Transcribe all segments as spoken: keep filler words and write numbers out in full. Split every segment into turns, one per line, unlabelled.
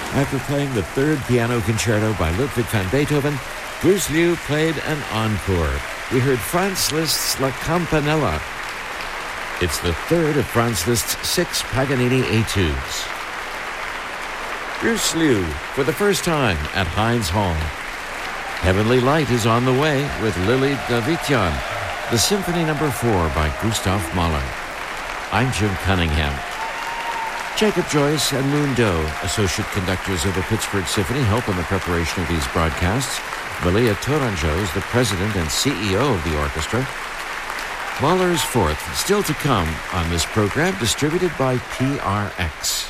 After playing the third piano concerto by Ludwig van Beethoven, Bruce Liu played an encore. We heard Franz Liszt's La Campanella. It's the third of Franz Liszt's six Paganini Etudes. Bruce Liu, for the first time at Heinz Hall. Heavenly Light is on the way with Lili Davitian, the Symphony Number four by Gustav Mahler. I'm Jim Cunningham. Jacob Joyce and Moon Doe, associate conductors of the Pittsburgh Symphony, help in the preparation of these broadcasts. Malia Tourangeau is the president and C E O of the orchestra. Mahler's Fourth, still to come on this program, distributed by P R X.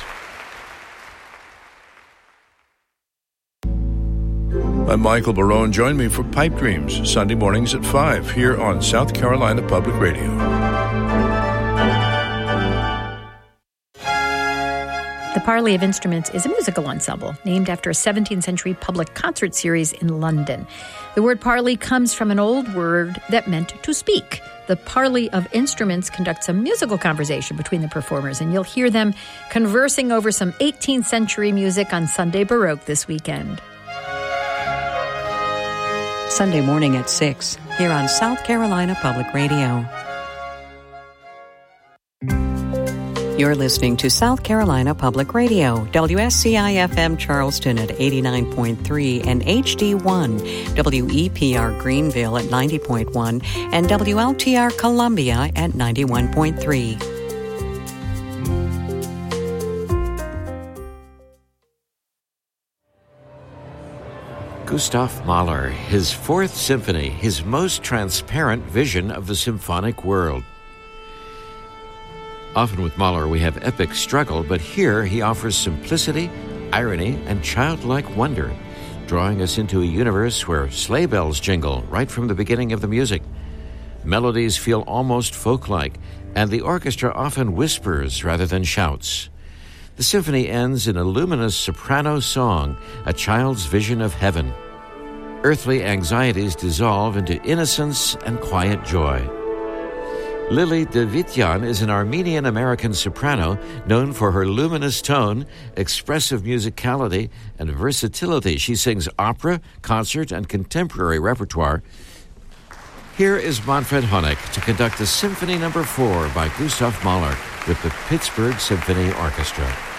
I'm Michael Barone. Join me for Pipe Dreams, Sunday mornings at five, here on South Carolina Public Radio.
The Parley of Instruments is a musical ensemble named after a seventeenth century public concert series in London. The word parley comes from an old word that meant to speak. The Parley of Instruments conducts a musical conversation between the performers, and you'll hear them conversing over some eighteenth century music on Sunday Baroque this weekend.
Sunday morning at six, here on South Carolina Public Radio. You're listening to South Carolina Public Radio, W S C I F M Charleston at eighty-nine point three and H D one, W E P R Greenville at ninety point one, and W L T R Columbia at ninety-one point three.
Gustav Mahler, his Fourth Symphony, his most transparent vision of the symphonic world. Often with Mahler we have epic struggle, but here he offers simplicity, irony, and childlike wonder, drawing us into a universe where sleigh bells jingle right from the beginning of the music. Melodies feel almost folk-like, and the orchestra often whispers rather than shouts. The symphony ends in a luminous soprano song, a child's vision of heaven. Earthly anxieties dissolve into innocence and quiet joy. Lili Davitian is an Armenian-American soprano known for her luminous tone, expressive musicality, and versatility. She sings opera, concert, and contemporary repertoire. Here is Manfred Honeck to conduct the Symphony Number four by Gustav Mahler with the Pittsburgh Symphony Orchestra.